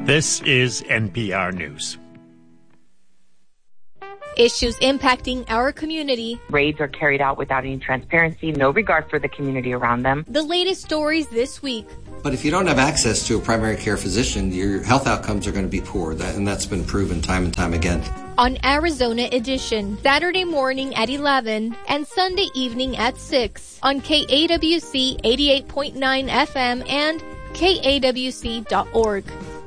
This is NPR News. Issues impacting our community. Raids are carried out without any transparency, no regard for the community around them. The latest stories this week. But if you don't have access to a primary care physician, your health outcomes are going to be poor, and that's been proven time and time again. On Arizona Edition, Saturday morning at 11 and Sunday evening at 6 on KAWC 88.9 FM and KAWC.org.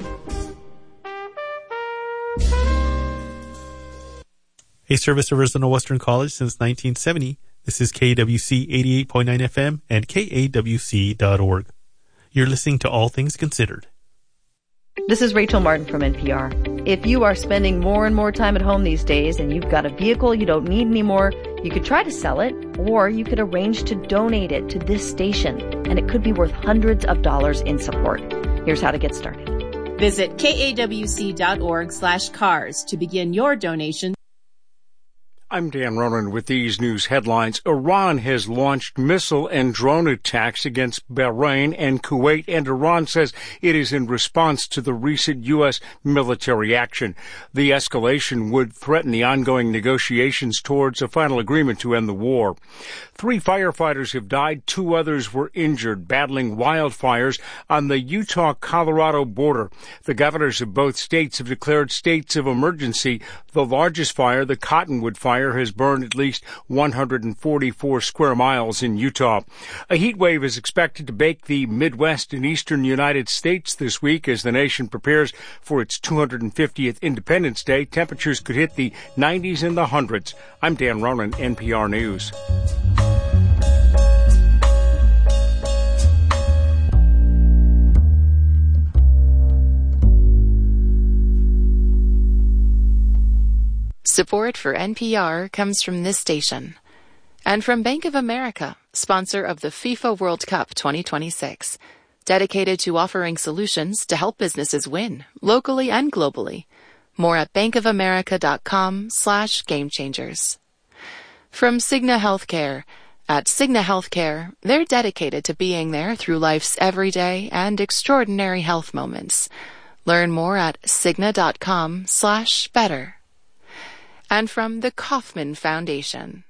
A service of Arizona Western College since 1970. This is KAWC 88.9 FM and KAWC.org. You're listening to All Things Considered. This is Rachel Martin from NPR. If you are spending more and more time at home these days and you've got a vehicle you don't need anymore, you could try to sell it, or you could arrange to donate it to this station, and it could be worth hundreds of dollars in support. Here's how to get started. Visit kawc.org/cars to begin your donation. I'm Dan Ronan with these news headlines. Iran has launched missile and drone attacks against Bahrain and Kuwait, and Iran says it is in response to the recent U.S. military action. The escalation would threaten the ongoing negotiations towards a final agreement to end the war. 3 firefighters have died, 2 others were injured, battling wildfires on the Utah-Colorado border. The governors of both states have declared states of emergency. The largest fire, the Cottonwood Fire, has burned at least 144 square miles in Utah. A heat wave is expected to bake the Midwest and eastern United States this week as the nation prepares for its 250th Independence Day. Temperatures could hit the 90s and the hundreds. I'm Dan Ronan, NPR News. Support for NPR comes from this station and from Bank of America, sponsor of the FIFA World Cup 2026, dedicated to offering solutions to help businesses win locally and globally. More at bankofamerica.com/gamechangers. From Cigna Healthcare. At Cigna Healthcare, they're dedicated to being there through life's everyday and extraordinary health moments. Learn more at Cigna.com/better. And from the Kauffman Foundation.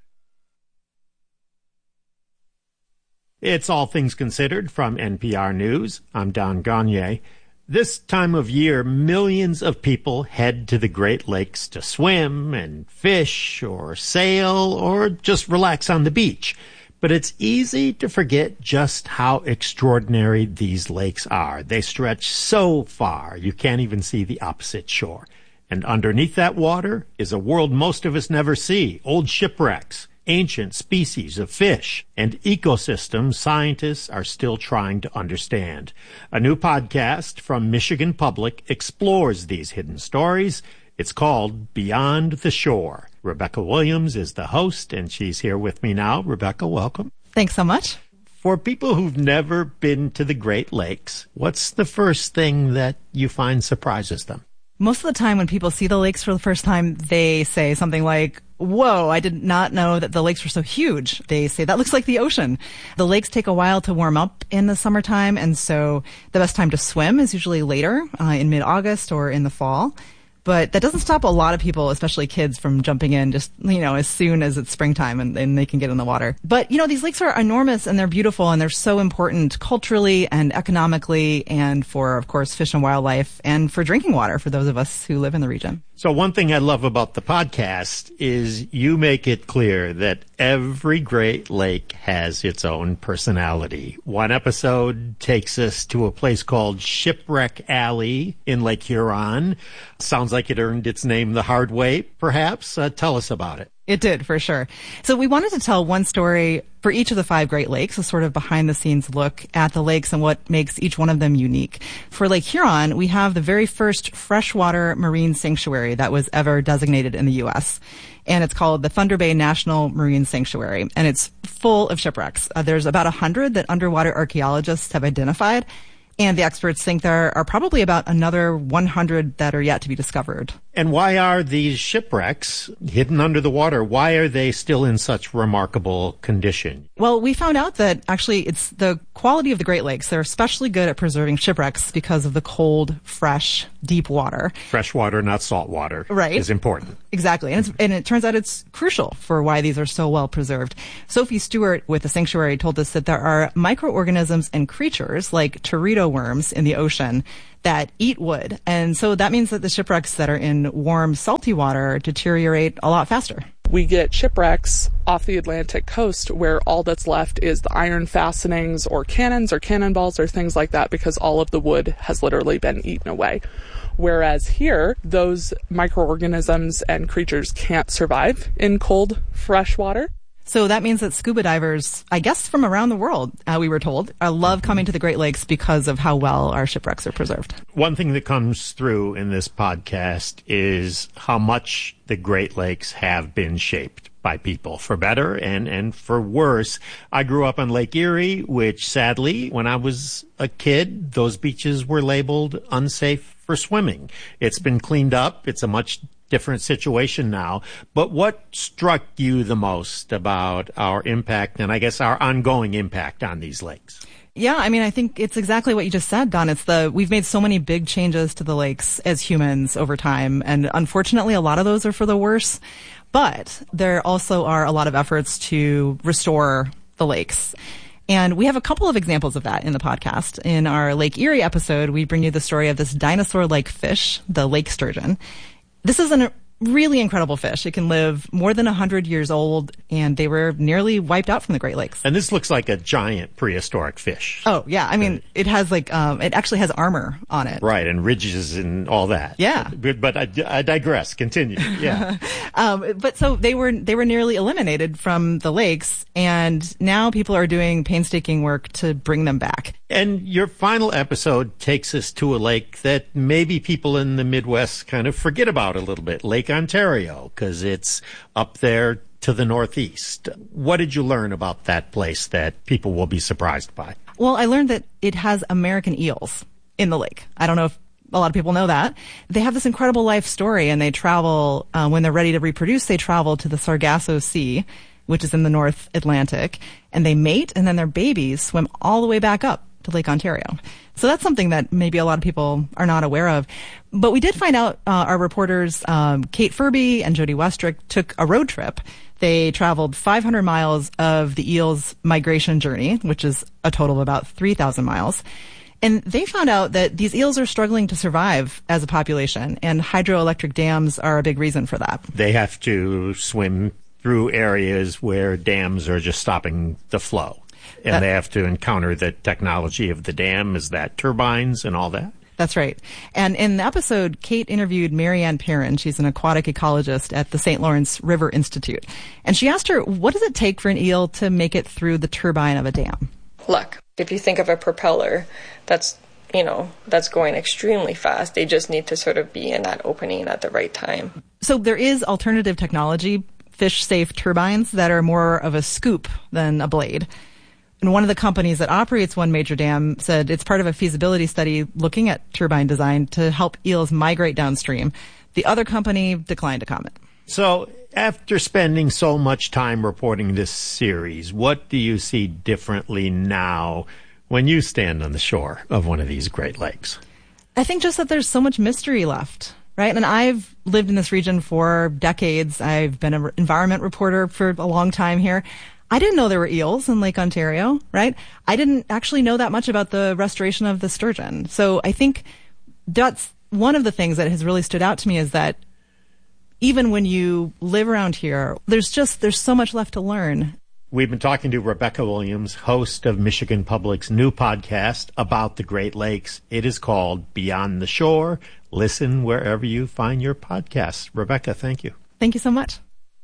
It's All Things Considered from NPR News. I'm Don Gagné. This time of year, millions of people head to the Great Lakes to swim and fish or sail or just relax on the beach. But it's easy to forget just how extraordinary these lakes are. They stretch so far, you can't even see the opposite shore. And underneath that water is a world most of us never see, old shipwrecks, ancient species of fish, and ecosystems scientists are still trying to understand. A new podcast from Michigan Public explores these hidden stories. It's called Beyond the Shore. Rebecca Williams is the host, and she's here with me now. Rebecca, welcome. Thanks so much. For people who've never been to the Great Lakes, what's the first thing that you find surprises them? Most of the time when people see the lakes for the first time, they say something like, whoa, I did not know that the lakes were so huge. They say, that looks like the ocean. The lakes take a while to warm up in the summertime, and so the best time to swim is usually later, in mid-August or in the fall. But that doesn't stop a lot of people, especially kids, from jumping in just, as soon as it's springtime and they can get in the water. But, these lakes are enormous and they're beautiful and they're so important culturally and economically and for, of course, fish and wildlife and for drinking water for those of us who live in the region. So one thing I love about the podcast is you make it clear that every Great Lake has its own personality. One episode takes us to a place called Shipwreck Alley in Lake Huron. Sounds like it earned its name the hard way, perhaps. Tell us about it. It did, for sure. So we wanted to tell one story for each of the 5 Great Lakes, a sort of behind-the-scenes look at the lakes and what makes each one of them unique. For Lake Huron, we have the very first freshwater marine sanctuary that was ever designated in the U.S., and it's called the Thunder Bay National Marine Sanctuary, and it's full of shipwrecks. There's about 100 that underwater archaeologists have identified, and the experts think there are probably about another 100 that are yet to be discovered. And why are these shipwrecks hidden under the water? Why are they still in such remarkable condition? Well, we found out that actually it's the quality of the Great Lakes. They're especially good at preserving shipwrecks because of the cold, fresh, deep water. Fresh water, not salt water, right, is important. Exactly. And it turns out it's crucial for why these are so well preserved. Sophie Stewart with the Sanctuary told us that there are microorganisms and creatures like teredo worms in the ocean that eat wood. And so that means that the shipwrecks that are in warm, salty water deteriorate a lot faster. We get shipwrecks off the Atlantic coast where all that's left is the iron fastenings or cannons or cannonballs or things like that because all of the wood has literally been eaten away. Whereas here, those microorganisms and creatures can't survive in cold, fresh water. So that means that scuba divers, I guess from around the world, we were told, love coming to the Great Lakes because of how well our shipwrecks are preserved. One thing that comes through in this podcast is how much the Great Lakes have been shaped by people, for better and for worse. I grew up on Lake Erie, which sadly, when I was a kid, those beaches were labeled unsafe for swimming. It's been cleaned up. It's a much different situation now. But what struck you the most about our impact and I guess our ongoing impact on these lakes? Yeah, I mean, I think it's exactly what you just said, Don. We've made so many big changes to the lakes as humans over time. And unfortunately, a lot of those are for the worse. But there also are a lot of efforts to restore the lakes. And we have a couple of examples of that in the podcast. In our Lake Erie episode, we bring you the story of this dinosaur-like fish, the lake sturgeon. This is a really incredible fish. It can live more than 100 years old, and they were nearly wiped out from the Great Lakes. And this looks like a giant prehistoric fish. Oh, yeah. I mean, it has it actually has armor on it. Right, and ridges and all that. Yeah. But I digress. Continue. Yeah. But so they were nearly eliminated from the lakes, and now people are doing painstaking work to bring them back. And your final episode takes us to a lake that maybe people in the Midwest kind of forget about a little bit, Lake Ontario, because it's up there to the northeast. What did you learn about that place that people will be surprised by? Well, I learned that it has American eels in the lake. I don't know if a lot of people know that. They have this incredible life story, and they travel, when they're ready to reproduce, they travel to the Sargasso Sea, which is in the North Atlantic, and they mate, and then their babies swim all the way back up to Lake Ontario. So that's something that maybe a lot of people are not aware of. But we did find out, our reporters, Kate Furby and Jody Westrick, took a road trip. They traveled 500 miles of the eel's migration journey, which is a total of about 3,000 miles. And they found out that these eels are struggling to survive as a population, and hydroelectric dams are a big reason for that. They have to swim through areas where dams are just stopping the flow. And they have to encounter the technology of the dam, is that turbines and all that? That's right. And in the episode, Kate interviewed Marianne Perrin. She's an aquatic ecologist at the St. Lawrence River Institute. And she asked her, what does it take for an eel to make it through the turbine of a dam? Look, if you think of a propeller that's going extremely fast, they just need to sort of be in that opening at the right time. So there is alternative technology, fish-safe turbines that are more of a scoop than a blade. And one of the companies that operates one major dam said it's part of a feasibility study looking at turbine design to help eels migrate downstream. The other company declined to comment. So after spending so much time reporting this series, what do you see differently now when you stand on the shore of one of these Great Lakes? I think just that there's so much mystery left, right? And I've lived in this region for decades. I've been an environment reporter for a long time here. I didn't know there were eels in Lake Ontario, right? I didn't actually know that much about the restoration of the sturgeon. So I think that's one of the things that has really stood out to me, is that even when you live around here, there's so much left to learn. We've been talking to Rebecca Williams, host of Michigan Public's new podcast about the Great Lakes. It is called Beyond the Shore. Listen wherever you find your podcasts. Rebecca, thank you. Thank you so much.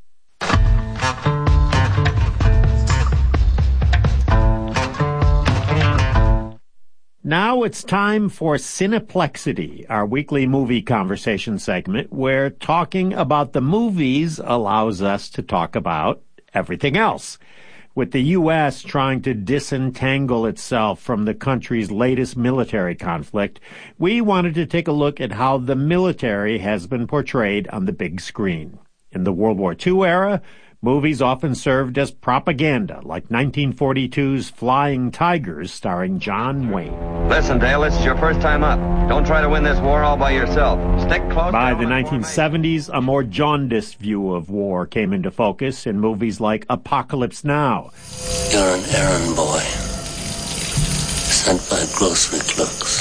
Now it's time for Cineplexity, our weekly movie conversation segment where talking about the movies allows us to talk about everything else. with the U.S. trying to disentangle itself from the country's latest military conflict, we wanted to take a look at how the military has been portrayed on the big screen. In the World War II era, movies often served as propaganda, like 1942's Flying Tigers, starring John Wayne. Listen, Dale, this is your first time up. Don't try to win this war all by yourself. Stick close. By the 1970s, a more jaundiced view of war came into focus in movies like Apocalypse Now. You're an errand boy, sent by grocery clerks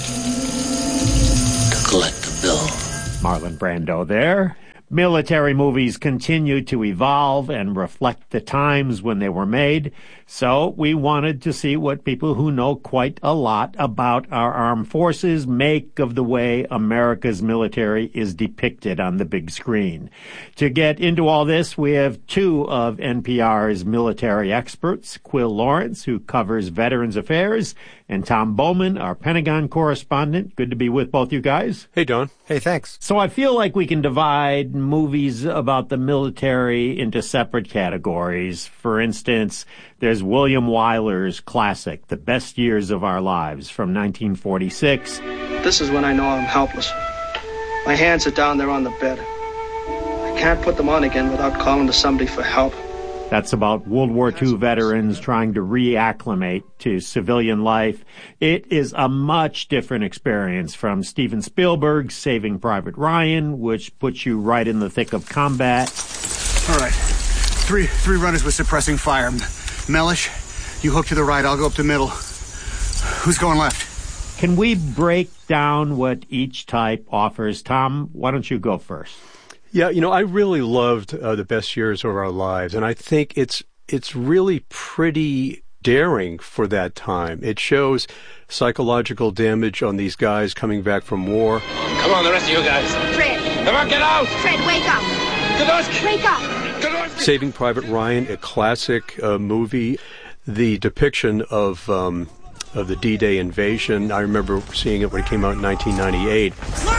to collect the bill. Marlon Brando there. Military movies continue to evolve and reflect the times when they were made, so we wanted to see what people who know quite a lot about our armed forces make of the way America's military is depicted on the big screen. To get into all this, we have two of NPR's military experts, Quil Lawrence, who covers Veterans Affairs, and Tom Bowman, our Pentagon correspondent. Good to be with both you guys. Hey, Don. Hey, thanks. So I feel like we can divide movies about the military into separate categories. For instance, there's William Wyler's classic, The Best Years of Our Lives, from 1946. This is when I know I'm helpless. My hands are down there on the bed. I can't put them on again without calling to somebody for help. That's about World War II veterans trying to reacclimate to civilian life. It is a much different experience from Steven Spielberg's Saving Private Ryan, which puts you right in the thick of combat. All right. Three runners with suppressing fire. Mellish, you hook to the right, I'll go up the middle. Who's going left? Can we break down what each type offers? Tom, why don't you go first? Yeah, I really loved The Best Years of Our Lives, and I think it's really pretty daring for that time. It shows psychological damage on these guys coming back from war. Come on, the rest of you guys. Fred. Come on, get out! Fred, wake up! Kadorsky! Wake up! Saving Private Ryan, a classic movie. The depiction of the D-Day invasion, I remember seeing it when it came out in 1998.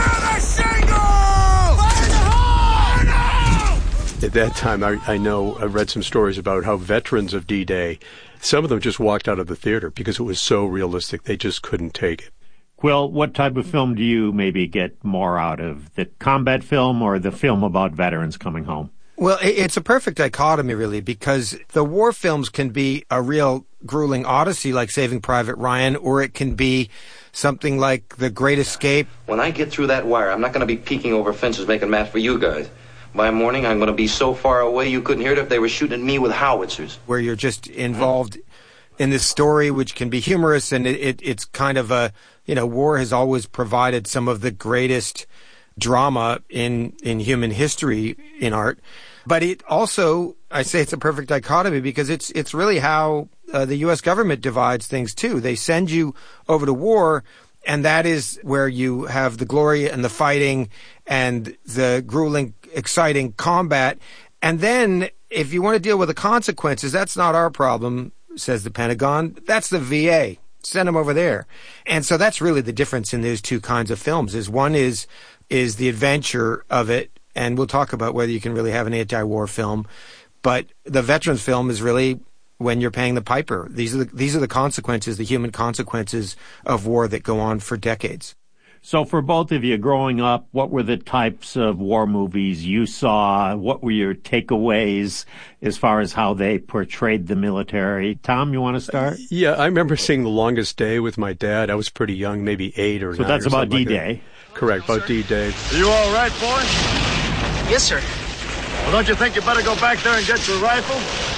At that time, I read some stories about how veterans of D-Day, some of them just walked out of the theater because it was so realistic, they just couldn't take it. Quil, what type of film do you maybe get more out of, the combat film or the film about veterans coming home? Well, it's a perfect dichotomy, really, because the war films can be a real grueling odyssey like Saving Private Ryan, or it can be something like The Great Escape. When I get through that wire, I'm not going to be peeking over fences making math for you guys. By morning, I'm going to be so far away you couldn't hear it if they were shooting at me with howitzers. Where you're just involved in this story, which can be humorous, and it's kind of a, war has always provided some of the greatest drama in human history in art. But it also, I say it's a perfect dichotomy because it's really how the U.S. government divides things, too. They send you over to war, and that is where you have the glory and the fighting and the grueling, exciting combat. And then if you want to deal with the consequences, that's not our problem, says the Pentagon. That's the VA. Send them over there. And so that's really the difference in those two kinds of films. Is one is the adventure of it, and we'll talk about whether you can really have an anti-war film. But the veterans film is really when you're paying the piper. These are the consequences, the human consequences of war that go on for decades. So for both of you growing up, what were the types of war movies you saw? What were your takeaways as far as how they portrayed the military? Tom, you want to start? Yeah, I remember seeing The Longest Day with my dad. I was pretty young, maybe 8 or 9. So that's about D-Day. Like correct, about D-Day. Are you all right, boy? Yes, sir. Well, don't you think you better go back there and get your rifle?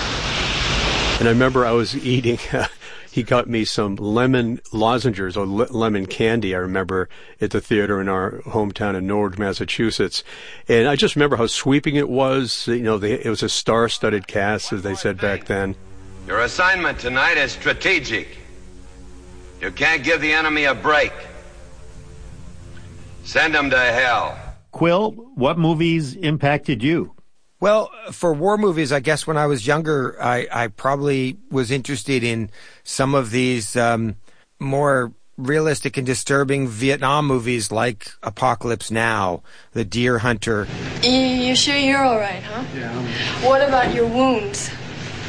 And I remember I was eating, he got me some lemon lozenges or lemon candy, I remember, at the theater in our hometown in Norwood, Massachusetts. And I just remember how sweeping it was. It was a star-studded cast, as they said back then. Your assignment tonight is strategic. You can't give the enemy a break. Send them to hell. Quil, what movies impacted you? Well, for war movies, I guess when I was younger, I probably was interested in some of these more realistic and disturbing Vietnam movies like Apocalypse Now, The Deer Hunter. You sure you're all right, huh? Yeah. What about your wounds?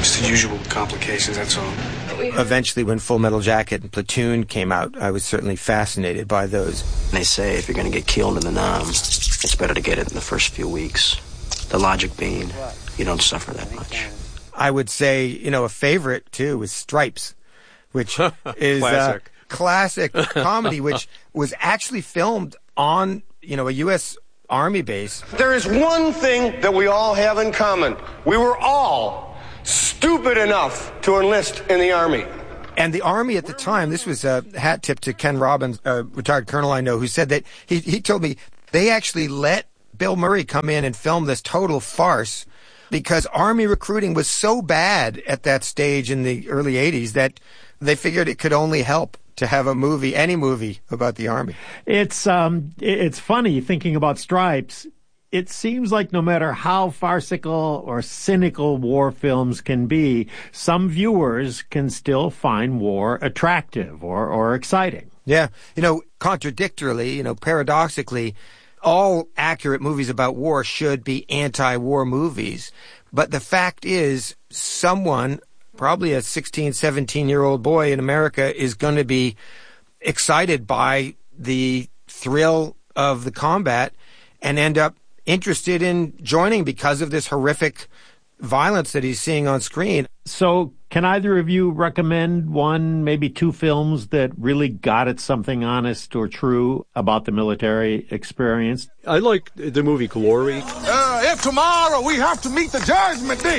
Just the usual complications, that's all. Eventually, when Full Metal Jacket and Platoon came out, I was certainly fascinated by those. They say if you're going to get killed in the Nam, it's better to get it in the first few weeks. The logic being, you don't suffer that much. I would say, a favorite, too, is Stripes, which is a classic comedy, which was actually filmed on, a U.S. Army base. There is one thing that we all have in common. We were all stupid enough to enlist in the Army. And the Army at the time, this was a hat tip to Ken Robbins, a retired colonel I know, who said that he told me they actually let Bill Murray come in and film this total farce because Army recruiting was so bad at that stage in the early 80s that they figured it could only help to have a movie, any movie about the Army. It's funny thinking about Stripes. It seems like no matter how farcical or cynical war films can be, some viewers can still find war attractive or exciting. Yeah. Contradictorily, paradoxically, all accurate movies about war should be anti-war movies. But the fact is, someone, probably a 16, 17-year-old boy in America, is going to be excited by the thrill of the combat and end up interested in joining because of this horrific violence that he's seeing on screen. So can either of you recommend one, maybe two films that really got at something honest or true about the military experience? I like the movie Glory. If tomorrow we have to meet the judgment day,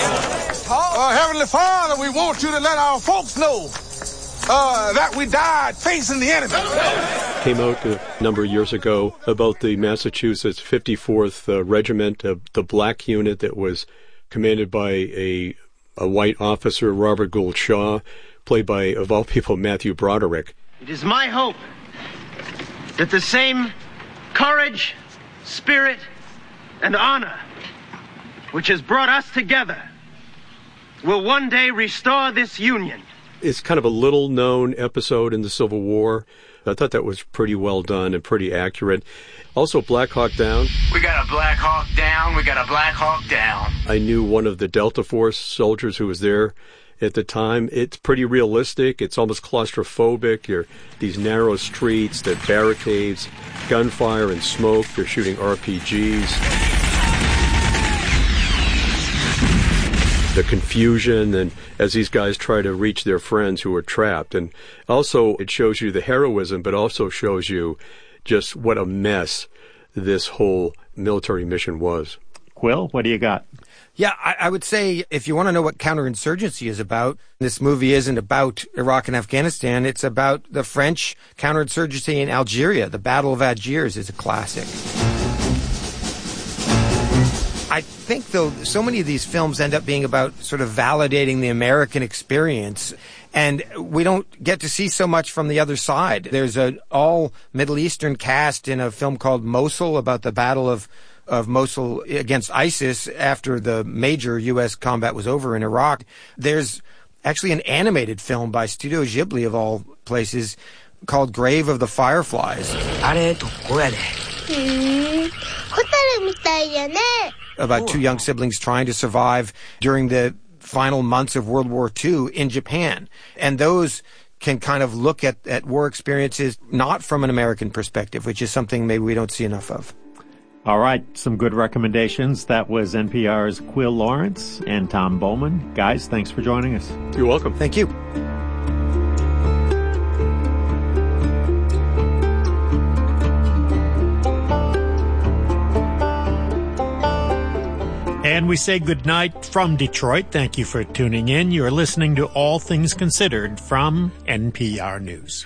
Heavenly Father, we want you to let our folks know that we died facing the enemy. Came out a number of years ago about the Massachusetts 54th Regiment, the black unit that was commanded by a white officer, Robert Gould Shaw, played by, of all people, Matthew Broderick. It is my hope that the same courage, spirit, and honor which has brought us together will one day restore this union. It's kind of a little-known episode in the Civil War. I thought that was pretty well done and pretty accurate. Also, Black Hawk Down. We got a Black Hawk down. We got a Black Hawk down. I knew one of the Delta Force soldiers who was there at the time. It's pretty realistic. It's almost claustrophobic. These narrow streets, the barricades, gunfire and smoke. They're shooting RPGs. The confusion, and as these guys try to reach their friends who are trapped. And also it shows you the heroism, but also shows you just what a mess this whole military mission was. Quill, what do you got? Yeah, I would say if you want to know what counterinsurgency is about, this movie isn't about Iraq and Afghanistan. It's about the French counterinsurgency in Algeria. The Battle of Algiers is a classic. I think, though, so many of these films end up being about sort of validating the American experience, and we don't get to see so much from the other side. There's an all Middle Eastern cast in a film called Mosul about the Battle of Mosul against ISIS after the major U.S. combat was over in Iraq. There's actually an animated film by Studio Ghibli, of all places, called Grave of the Fireflies. About two young siblings trying to survive during the final months of World War II in Japan. And those can kind of look at war experiences not from an American perspective, which is something maybe we don't see enough of. All right, some good recommendations. That was NPR's Quill Lawrence and Tom Bowman. Guys, thanks for joining us. You're welcome. Thank you. And we say goodnight from Detroit. Thank you for tuning in. You're listening to All Things Considered from NPR News.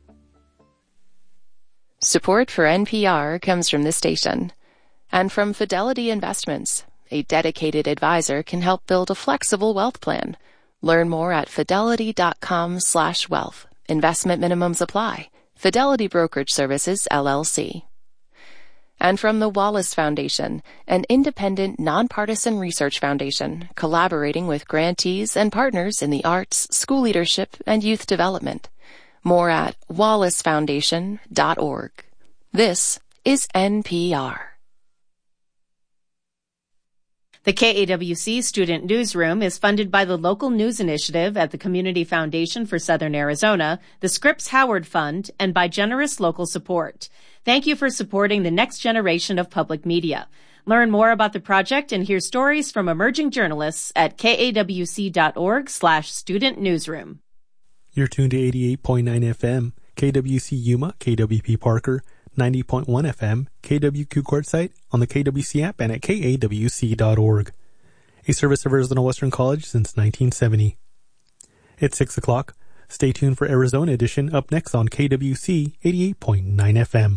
Support for NPR comes from this station and from Fidelity Investments. A dedicated advisor can help build a flexible wealth plan. Learn more at fidelity.com/wealth. Investment minimums apply. Fidelity Brokerage Services, LLC. And from the Wallace Foundation, an independent, nonpartisan research foundation collaborating with grantees and partners in the arts, school leadership, and youth development. More at wallacefoundation.org. This is NPR. The KAWC Student Newsroom is funded by the Local News Initiative at the Community Foundation for Southern Arizona, the Scripps Howard Fund, and by generous local support. Thank you for supporting the next generation of public media. Learn more about the project and hear stories from emerging journalists at kawc.org/student newsroom. You're tuned to 88.9 FM, KWC Yuma, KWP Parker, 90.1 FM, KWQ Quartzsite, on the KWC app and at kawc.org. A service of Arizona Western College since 1970. It's 6 o'clock. Stay tuned for Arizona Edition up next on KWC 88.9 FM.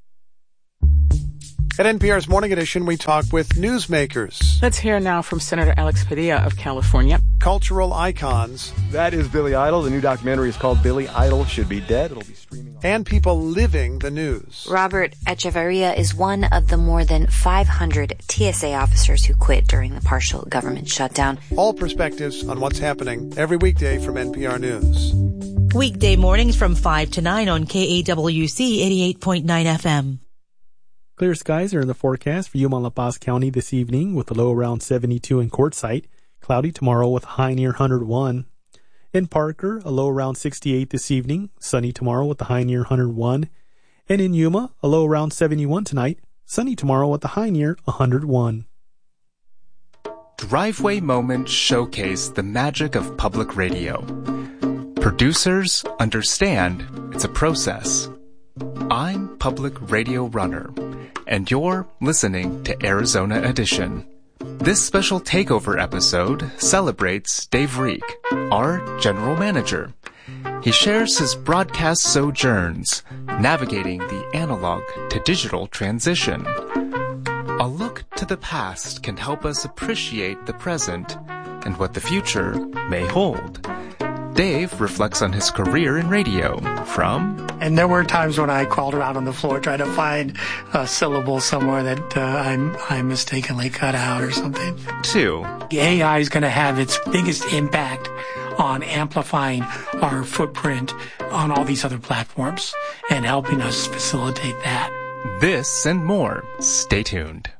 At NPR's Morning Edition, we talk with newsmakers. Let's hear now from Senator Alex Padilla of California. Cultural icons. That is Billy Idol. The new documentary is called Billy Idol Should Be Dead. It'll be streaming on. And people living the news. Robert Echeverria is one of the more than 500 TSA officers who quit during the partial government shutdown. All perspectives on what's happening every weekday from NPR News. Weekday mornings from 5 to 9 on KAWC 88.9 FM. Clear skies are in the forecast for Yuma and La Paz County this evening with a low around 72 in Quartzsite. Cloudy tomorrow with a high near 101. In Parker, a low around 68 this evening. Sunny tomorrow with a high near 101. And in Yuma, a low around 71 tonight. Sunny tomorrow with a high near 101. Driveway Moments showcase the magic of public radio. Producers understand it's a process. I'm Public Radio Runner, and you're listening to Arizona Edition. This special takeover episode celebrates Dave Reek, our general manager. He shares his broadcast sojourns, navigating the analog to digital transition. A look to the past can help us appreciate the present and what the future may hold. Dave reflects on his career in radio from... And there were times when I crawled around on the floor trying to find a syllable somewhere that I mistakenly cut out or something. To... AI is going to have its biggest impact on amplifying our footprint on all these other platforms and helping us facilitate that. This and more. Stay tuned.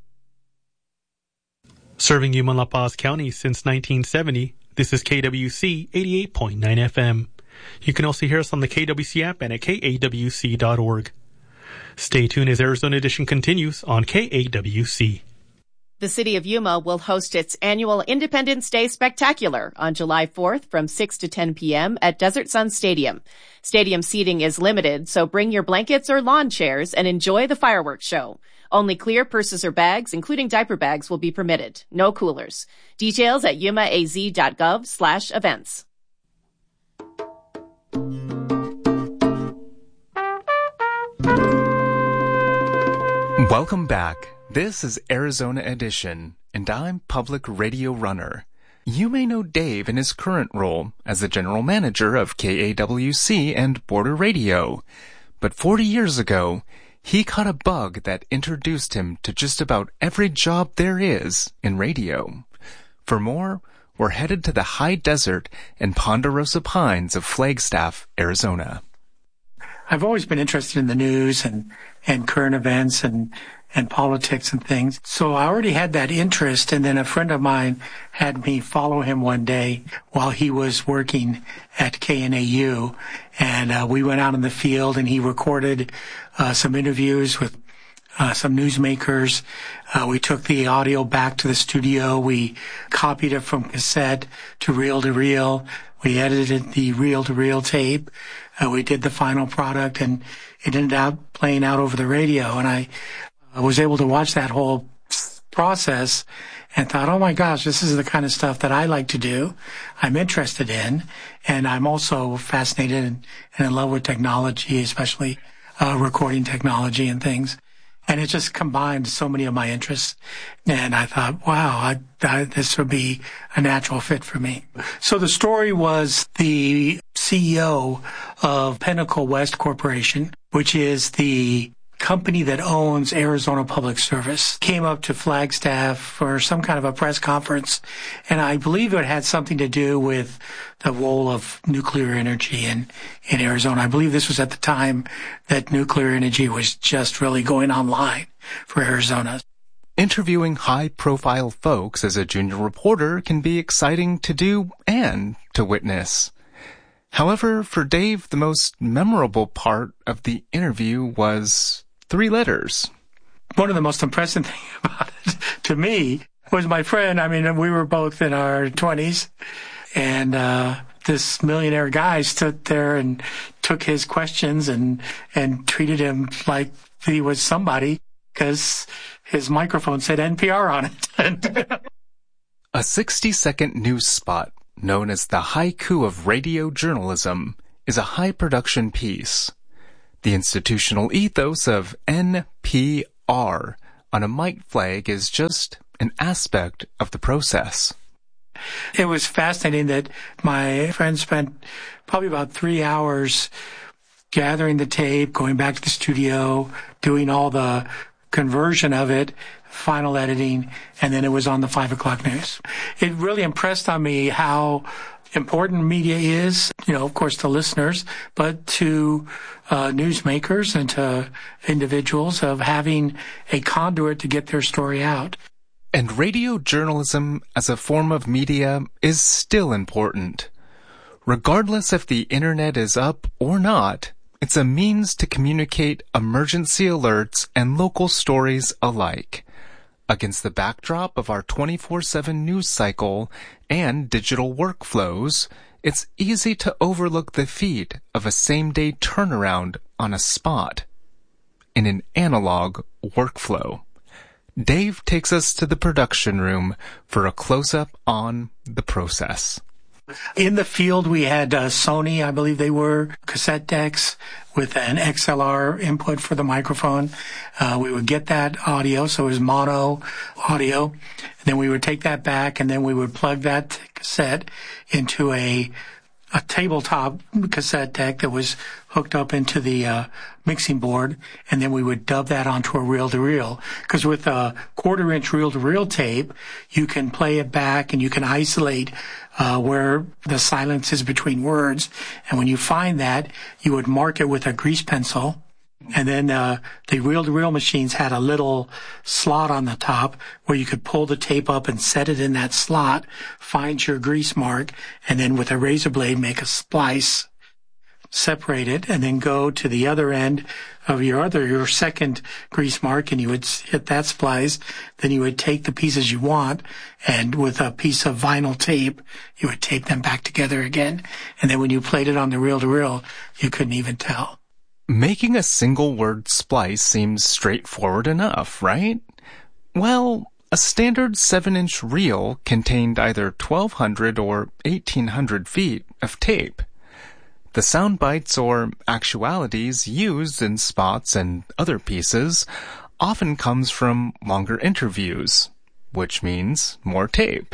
Serving Yuma and La Paz County since 1970, this is KWC 88.9 FM. You can also hear us on the KWC app and at kawc.org. Stay tuned as Arizona Edition continues on KAWC. The city of Yuma will host its annual Independence Day Spectacular on July 4th from 6 to 10 p.m. at Desert Sun Stadium. Stadium seating is limited, so bring your blankets or lawn chairs and enjoy the fireworks show. Only clear purses or bags, including diaper bags, will be permitted. No coolers. Details at yumaaz.gov/events. Welcome back. This is Arizona Edition, and I'm Public Radio Runner. You may know Dave in his current role as the general manager of KAWC and Border Radio. But 40 years ago, he caught a bug that introduced him to just about every job there is in radio. For more, we're headed to the high desert and ponderosa pines of Flagstaff, Arizona. I've always been interested in the news and current events and politics and things. So I already had that interest, and then a friend of mine had me follow him one day while he was working at KNAU, and we went out in the field and he recorded some interviews with some newsmakers. We took the audio back to the studio. We copied it from cassette to reel. We edited the reel-to-reel tape. We did the final product, and it ended up playing out over the radio. And I was able to watch that whole process and thought, oh my gosh, this is the kind of stuff that I like to do, I'm interested in, and I'm also fascinated and in love with technology, especially recording technology and things. And it just combined so many of my interests. And I thought, wow, this would be a natural fit for me. So the story was the CEO of Pinnacle West Corporation, which is the company that owns Arizona Public Service, came up to Flagstaff for some kind of a press conference. And I believe it had something to do with the role of nuclear energy in Arizona. I believe this was at the time that nuclear energy was just really going online for Arizona. interviewing high-profile folks as a junior reporter can be exciting to do and to witness. However, for Dave, the most memorable part of the interview was 3 letters. One of the most impressive things about it to me was my friend. I mean, we were both in our 20s, and this millionaire guy stood there and took his questions and treated him like he was somebody because his microphone said NPR on it. A 60-second news spot known as the haiku of radio journalism is a high-production piece. The institutional ethos of NPR on a mic flag is just an aspect of the process. It was fascinating that my friend spent probably about 3 hours gathering the tape, going back to the studio, doing all the conversion of it, final editing, and then it was on the 5 o'clock news. It really impressed on me how important media is, of course, to listeners, but to newsmakers and to individuals of having a conduit to get their story out. And radio journalism as a form of media is still important. Regardless if the internet is up or not, it's a means to communicate emergency alerts and local stories alike. Against the backdrop of our 24/7 news cycle and digital workflows, it's easy to overlook the feat of a same-day turnaround on a spot in an analog workflow. Dave takes us to the production room for a close-up on the process. In the field, we had Sony, I believe they were, cassette decks with an XLR input for the microphone. We would get that audio, so it was mono audio. And then we would take that back, and then we would plug that cassette into a tabletop cassette deck that was hooked up into the mixing board, and then we would dub that onto a reel-to-reel. Because with a 1/4-inch reel-to-reel tape, you can play it back and you can isolate where the silence is between words. And when you find that, you would mark it with a grease pencil. And then the reel-to-reel machines had a little slot on the top where you could pull the tape up and set it in that slot, find your grease mark, and then with a razor blade make a splice, separate it, and then go to the other end of your second grease mark, and you would hit that splice. Then you would take the pieces you want, and with a piece of vinyl tape, you would tape them back together again. And then when you played it on the reel-to-reel, you couldn't even tell. Making a single word splice seems straightforward enough, right? Well, a standard 7-inch reel contained either 1,200 or 1,800 feet of tape. The sound bites or actualities used in spots and other pieces often comes from longer interviews, which means more tape.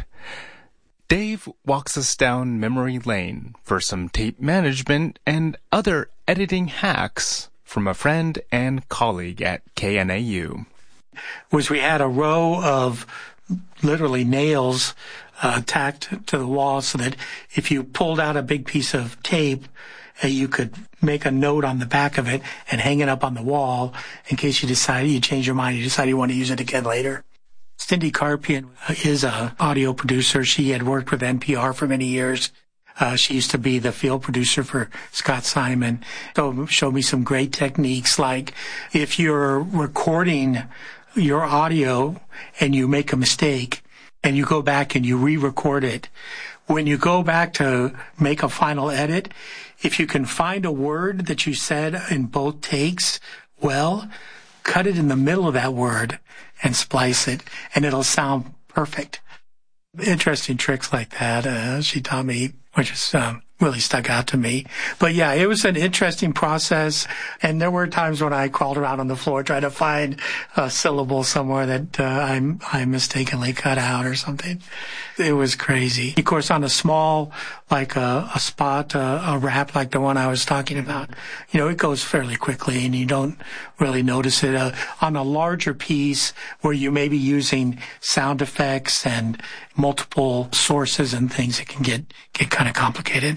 Dave walks us down memory lane for some tape management and other editing hacks from a friend and colleague at KNAU. We had a row of literally nails tacked to the wall so that if you pulled out a big piece of tape, you could make a note on the back of it and hang it up on the wall in case you change your mind, you decide you want to use it again later. Cindy Carpian is an audio producer. She had worked with NPR for many years. She used to be the field producer for Scott Simon. So showed me some great techniques, like if you're recording your audio and you make a mistake and you go back and you re-record it, when you go back to make a final edit, if you can find a word that you said in both takes, well, cut it in the middle of that word and splice it, and it'll sound perfect. Interesting tricks like that she taught me, which is really stuck out to me. But yeah, it was an interesting process, and there were times when I crawled around on the floor trying to find a syllable somewhere that I mistakenly cut out or something. It was crazy. Of course, on a small, like a spot, a rap like the one I was talking about, it goes fairly quickly and you don't really notice it. On a larger piece where you may be using sound effects and multiple sources and things, it can get kind of complicated.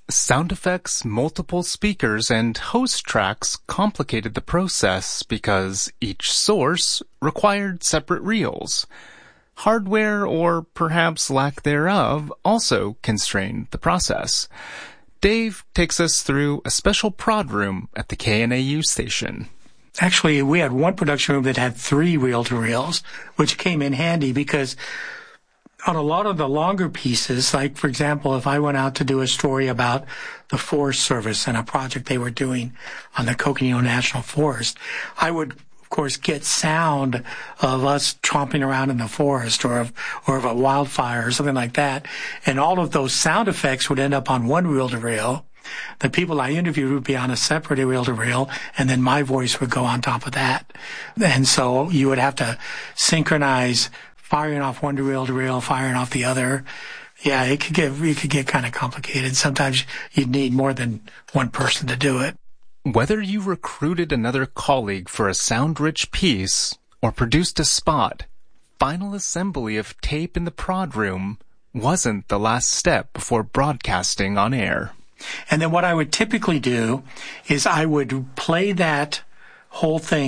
Sound effects, multiple speakers, and host tracks complicated the process because each source required separate reels. Hardware, or perhaps lack thereof, also constrained the process. Dave takes us through a special prod room at the KNAU station. Actually, we had one production room that had 3 reel-to-reels, which came in handy because on a lot of the longer pieces, like, for example, if I went out to do a story about the Forest Service and a project they were doing on the Coconino National Forest, I would, of course, get sound of us tromping around in the forest or of a wildfire or something like that. And all of those sound effects would end up on one reel-to-reel. The people I interviewed would be on a separate reel-to-reel, and then my voice would go on top of that. And so you would have to synchronize firing off one reel-to-reel, firing off the other. Yeah, it could get kind of complicated. Sometimes you'd need more than one person to do it. Whether you recruited another colleague for a sound-rich piece or produced a spot, final assembly of tape in the prod room wasn't the last step before broadcasting on air. And then what I would typically do is I would play that whole thing